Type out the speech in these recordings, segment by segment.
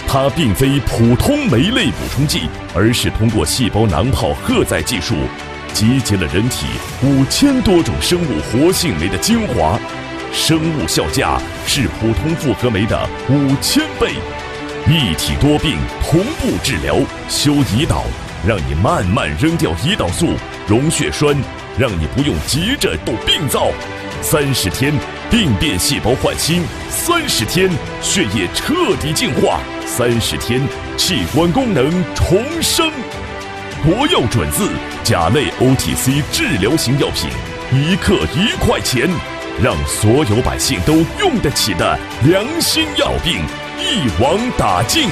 它并非普通酶类补充剂，而是通过细胞囊泡荷载技术，集结了人体5000多种生物活性酶的精华，生物效价是普通复合酶的5000倍。一体多病，同步治疗，修胰岛，让你慢慢扔掉胰岛素、溶血栓，让你不用急着有病灶。30天，病变细胞焕新；30天，血液彻底净化；30天，器官功能重生。国药准字甲类 OTC 治疗型药品，1克1块钱，让所有百姓都用得起的良心药病一网打尽。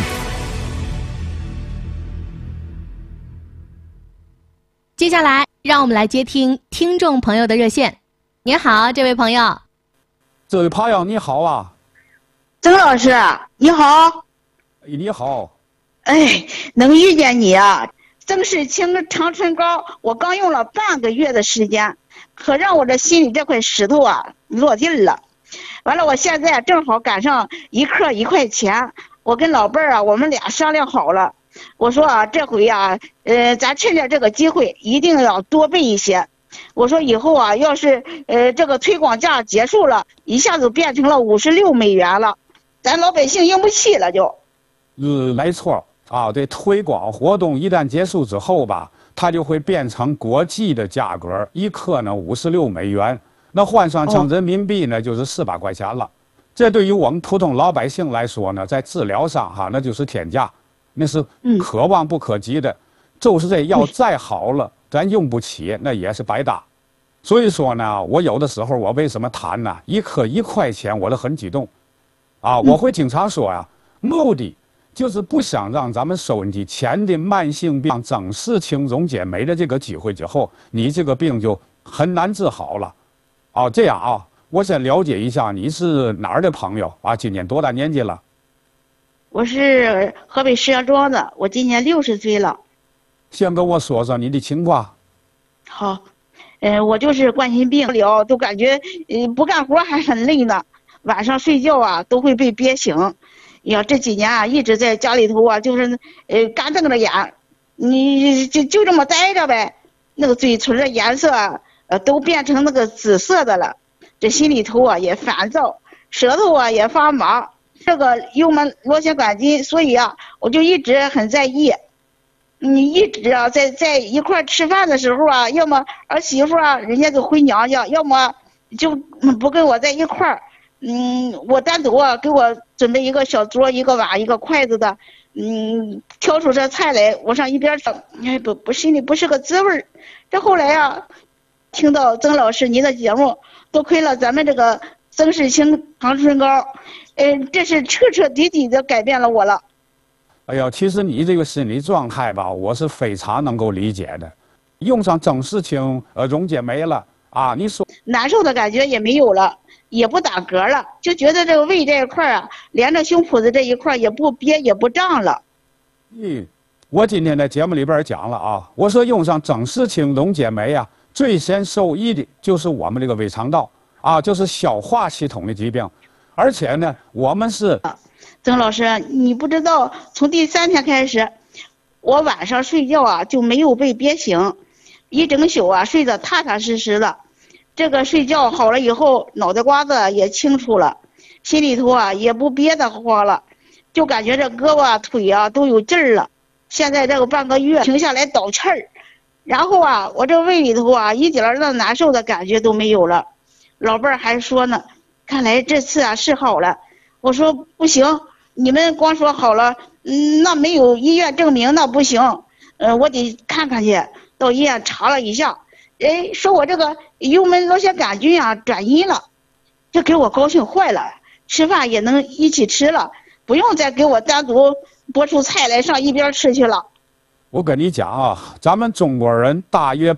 接下来，让我们来接听听众朋友的热线。您好，这位朋友。 这位朋友你好啊。 曾老师你好。 你好。 哎，能遇见你啊！曾氏青长春膏，我刚用了半个月的时间，可让我这心里这块石头啊落地了。完了，我现在正好赶上1克1块钱，我跟老伴儿啊，我们俩商量好了，我说啊，这回啊，咱趁着这个机会，一定要多备一些。我说以后啊，要是这个推广价结束了，一下子变成了56美元了，咱老百姓用不起了就。 没错啊，对，推广活动一旦结束之后吧，它就会变成国际的价格，1克呢56美元，那换算成人民币呢就是400块钱了。这对于我们普通老百姓来说呢，在治疗上哈，那就是天价，那是可望不可及的。就是这药再好了，咱用不起，那也是白搭。所以说呢，我有的时候我为什么谈呢？1克1块钱，我都很激动，啊，我会经常说呀，目的就是不想让咱们收音机前的慢性病整氏青溶解酶的这个机会之后，你这个病就很难治好了。哦，这样啊，我先了解一下你是哪儿的朋友啊？今年多大年纪了？ 我是河北石家庄的，我今年60岁了。 先跟我说说你的情况。 好，我就是冠心病了，都感觉不干活还很累呢，晚上睡觉啊都会被憋醒。呀，这几年啊一直在家里头啊，就是干瞪着眼，你就这么待着呗。那个嘴唇的颜色都变成那个紫色的了，这心里头啊也烦躁，舌头啊也发麻。这个幽门螺旋杆菌，所以啊我就一直很在意。你一直啊在一块吃饭的时候啊，要么儿媳妇啊人家就回娘家，要么就不跟我在一块儿。我单独啊给我准备一个小桌，一个碗，一个筷子的，挑出这菜来，我上一边整，不心里不是个滋味儿。这后来啊，听到曾老师您的节目，多亏了咱们这个曾氏青长春膏，这是彻彻底底的改变了我了。 哎呀，其实你这个心理状态吧，我是非常能够理解的。用上曾氏青溶解酶了啊，你说难受的感觉也没有了，也不打嗝了，就觉得这个胃这一块啊，连着胸脯的这一块也不憋也不胀了。 我今天在节目里边讲了啊，我说用上曾氏青溶解酶啊，最先受益的就是我们这个胃肠道啊，就是消化系统的疾病，而且呢，我们是。 曾老师，你不知道，从第3天开始，我晚上睡觉啊就没有被憋醒，一整宿啊睡得踏踏实实的。这个睡觉好了以后，脑袋瓜子也清楚了，心里头啊也不憋得慌了，就感觉这胳膊啊腿啊都有劲儿了。现在这个半个月停下来倒气儿，然后啊我这胃里头啊一点儿的难受的感觉都没有了。老伴儿还说呢，看来这次啊是好了。我说不行，你们光说好了，那没有医院证明那不行，我得看看去。到医院查了一下，说我这个幽门螺旋杆菌啊转阴了，这给我高兴坏了，吃饭也能一起吃了，不用再给我单独拨出菜来上一边吃去了。 我跟你讲啊，咱们中国人大约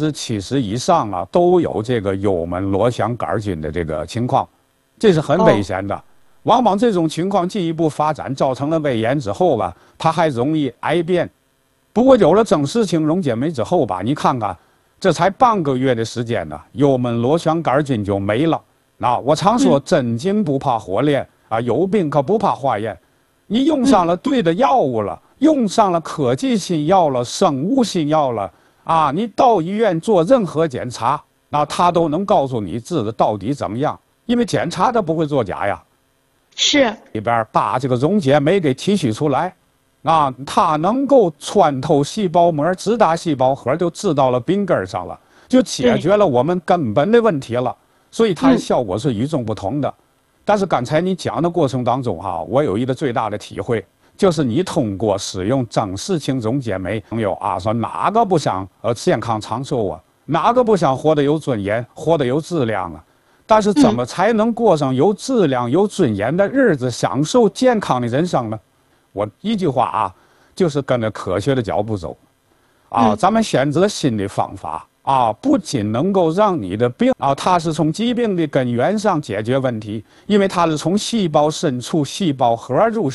70%以上啊都有这个幽门螺旋杆菌的这个情况，这是很危险的。往往这种情况进一步发展，造成了胃炎之后吧，它还容易癌变。不过有了曾氏青溶解酶之后吧，你看看，这才半个月的时间呢，幽门螺旋杆菌就没了。我常说真金不怕火炼啊，有病可不怕化验。 你用上了对的药物了，用上了科技新药了，生物新药了啊！你到医院做任何检查，那他都能告诉你治的到底怎么样，因为检查他不会作假呀。 是里边把这个溶解酶给提取出来，啊，它能够穿透细胞膜，直达细胞核，就治到了病根上了，就解决了我们根本的问题了。所以它的效果是与众不同的。但是刚才你讲的过程当中哈，我有一个最大的体会，就是你通过使用增势氢溶解酶，朋友啊，说哪个不想健康长寿啊？哪个不想活得有尊严，活得有质量啊？但是怎么才能过上有质量、有尊严的日子，享受健康的人生呢？我一句话啊，就是跟着科学的脚步走，啊，咱们选择新的方法啊，不仅能够让你的病啊，它是从疾病的根源上解决问题，因为它是从细胞深处、细胞核入手。